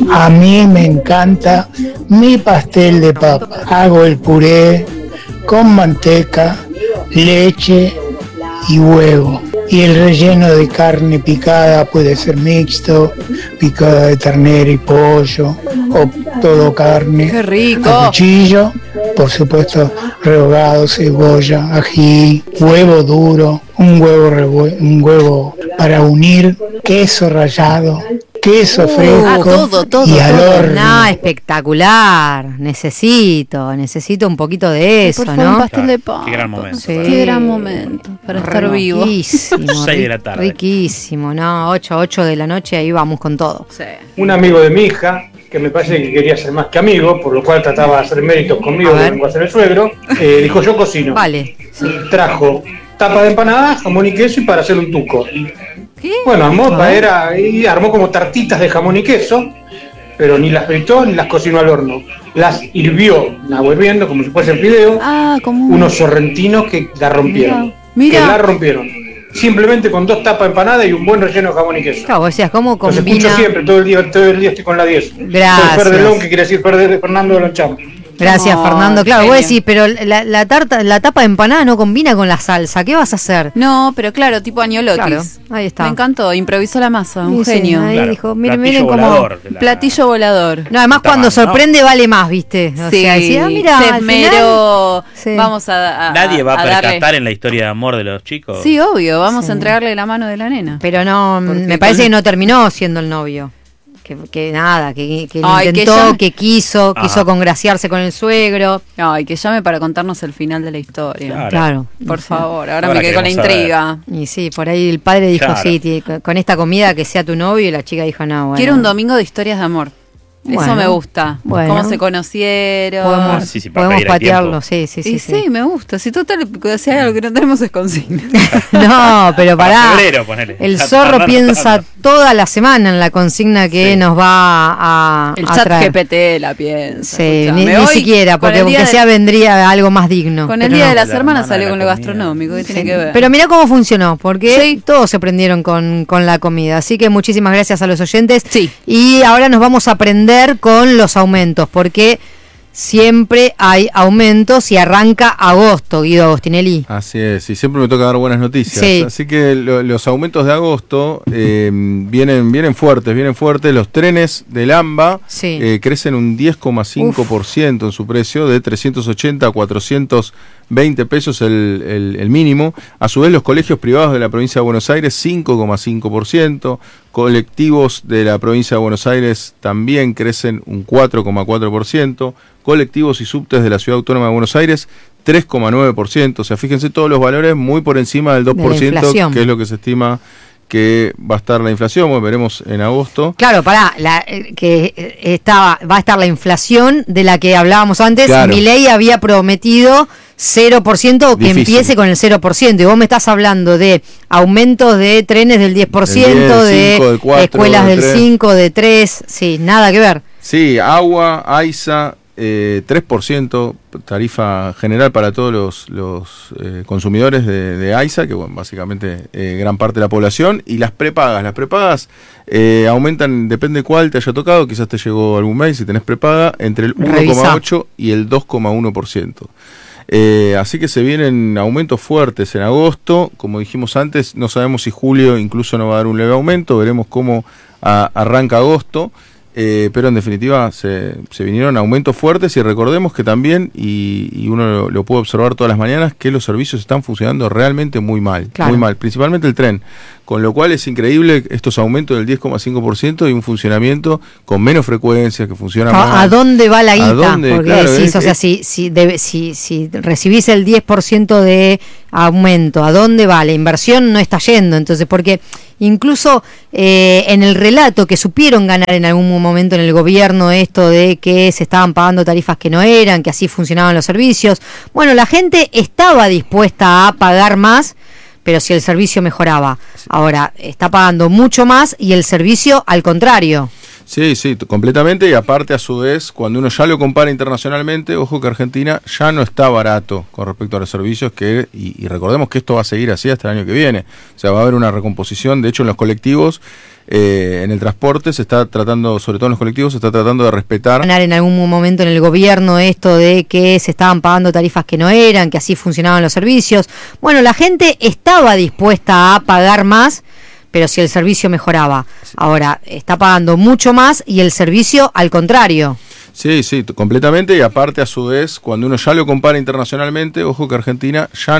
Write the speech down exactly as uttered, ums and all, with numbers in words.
A mí me encanta mi pastel de papa. Hago el puré con manteca, leche y huevo. Y el relleno de carne picada puede ser mixto, picada de ternera y pollo, o todo carne. ¡Qué rico! A cuchillo, por supuesto, rehogado, cebolla, ají, huevo duro, un huevo revue- un huevo para unir, queso rallado, queso fresco Ah, todo, todo, y al todo. horno. No, espectacular. Necesito, necesito un poquito de eso, Por favor, un ¿no? pastel de papa. Qué gran momento. Sí. Qué gran momento para estar vivo. Riquísimo. Seis de la tarde. Riquísimo, ¿no? ocho, ocho de la noche, ahí vamos con todo. Sí. Un amigo de mi hija, que me parece que quería ser más que amigo, por lo cual trataba de hacer méritos conmigo, A que ver. vengo a ser el suegro, eh, dijo yo cocino. Vale. Trajo tapa de empanada, jamón y queso y para hacer un tuco. ¿Qué? Bueno, armó, A ver. era, y armó como tartitas de jamón y queso, pero ni las fritó ni las cocinó al horno. Las hirvió, la hirviendo como si fuese fideo, Ah, como un- unos sorrentinos que la rompieron. Mira. Que la rompieron. Simplemente con dos tapas de empanada y un buen relleno de jamón y queso. Claro, vos decías, ¿cómo Los combina? escucho siempre, todo el día, todo el día estoy con la diez. Gracias. Soy Ferdelón, que quiere decir Fer- Fernando de Lonchamo. Gracias, No, Fernando. Claro, genio. vos decís, pero la, la tarta, la tapa de empanada no combina con la salsa. ¿Qué vas a hacer? No, pero claro, tipo añolotis. Claro, ahí está. Me encantó, improvisó la masa, un Sí, sí, genio. ahí Claro, dijo, miren, platillo miren cómo... volador de la- Platillo volador. No, además Puta cuando madre, ¿no? sorprende vale más, ¿viste? O Sí, sea, decís, ah, mira, se al esmeró. final- Sí. Vamos a, a- Nadie va a, a darle- percatar en la historia de amor de los chicos. Sí, obvio, vamos Sí. a entregarle la mano de la nena. Pero no, Porque me parece con- que no terminó siendo el novio. Que, que nada, que, que lo Ay, que intentó, ya- que quiso, Ajá. quiso congraciarse con el suegro. Ay, que llame para contarnos el final de la historia. Claro. Claro. Por Sí. favor, ahora, Ahora me quedé con la queremos saber. intriga. Y sí, por ahí el padre dijo, Claro. sí, ti- con esta comida que sea tu novio, y la chica dijo, no, bueno. Quiero un domingo de historias de amor. Eso Bueno, me gusta. bueno. Cómo se conocieron. Podemos, Ah, sí, sí, para podemos pedir a patearlo, tiempo. sí, sí, y sí. sí, sí. me gusta. Si total, si hay algo que no tenemos es consigna. No, pero Para pará. febrero, ponele. El Ya zorro tardando piensa tanto. toda la semana en la consigna que Sí. nos va a, El a chat traer. G P T la piensa. Sí, escuchame. ni, ni Hoy, siquiera, con porque el día aunque de- sea vendría algo más digno. Con el pero Día no. de las La Hermanas hermana salió de con la lo comida. gastronómico. ¿Qué tiene Sí. que ver? Pero mira cómo funcionó, porque Sí. todos se prendieron con, con la comida. Así que muchísimas gracias a los oyentes. Sí. Y ahora nos vamos a aprender con los aumentos, porque siempre hay aumentos y arranca agosto, Guido Agostinelli. Así es, y siempre me toca dar buenas noticias. Sí. Así que lo- los aumentos de agosto eh, vienen, vienen fuertes, vienen fuertes. Los trenes del AMBA Sí. eh, crecen un diez coma cinco por ciento en su precio, de trescientos ochenta a cuatrocientos veinte pesos el, el- el mínimo. A su vez, los colegios privados de la provincia de Buenos Aires, cinco coma cinco por ciento. Colectivos de la provincia de Buenos Aires también crecen un cuatro coma cuatro por ciento. Colectivos y subtes de la Ciudad Autónoma de Buenos Aires, tres coma nueve por ciento. O sea, fíjense todos los valores muy por encima del dos por ciento, inflación. que es lo que se estima que va a estar la inflación. Bueno, veremos en agosto. Claro, pará, la, eh, que eh, estaba, va a estar la inflación de la que hablábamos antes. Claro. Milei había prometido cero por ciento o que Difícil. empiece con el cero por ciento. Y vos me estás hablando de aumentos de trenes del diez por ciento, Del diez, de cinco, del cuatro, escuelas del del tres. cinco, de tres. Sí, nada que ver. Sí, agua, AISA, eh, tres por ciento, tarifa general para todos los, los eh, consumidores de, de AISA, que bueno, básicamente eh, gran parte de la población, y las prepagas. Las prepagas eh, aumentan, depende cuál te haya tocado, quizás te llegó algún mail, si tenés prepaga, entre el uno coma ocho y el dos coma uno por ciento. Eh, así que se vienen aumentos fuertes en agosto. Como dijimos antes, no sabemos si julio incluso no va a dar un leve aumento, veremos cómo a, arranca agosto. Eh, pero en definitiva se, se vinieron aumentos fuertes, y recordemos que también, y, y uno lo, lo puede observar todas las mañanas, que los servicios están funcionando realmente muy mal, Claro. muy mal, principalmente el tren, con lo cual es increíble estos aumentos del diez coma cinco por ciento y un funcionamiento con menos frecuencia, que funciona ¿A, mal. a dónde va la ¿A guita? dónde? Porque Claro, decís, es- o sea, es- si, si, debe- si, si recibís el diez por ciento de aumento, ¿a dónde va? La inversión no está yendo. Entonces, porque incluso eh, en el relato que supieron ganar en algún momento en el gobierno esto de que se estaban pagando tarifas que no eran, que así funcionaban los servicios, bueno, la gente estaba dispuesta a pagar más, pero si el servicio mejoraba. Ahora, está pagando mucho más y el servicio al contrario. Sí, sí, t- completamente, y aparte a su vez, cuando uno ya lo compara internacionalmente, ojo que Argentina ya no está barato con respecto a los servicios, que y, y recordemos que esto va a seguir así hasta el año que viene, o sea, va a haber una recomposición, de hecho en los colectivos, eh, en el transporte se está tratando, sobre todo en los colectivos, se está tratando de respetar. Ganar en algún momento en el gobierno esto de que se estaban pagando tarifas que no eran, que así funcionaban los servicios. Bueno, la gente estaba dispuesta a pagar más, pero si el servicio mejoraba. Ahora está pagando mucho más y el servicio al contrario. Sí, sí, t- completamente, y aparte a su vez, cuando uno ya lo compara internacionalmente, ojo que Argentina ya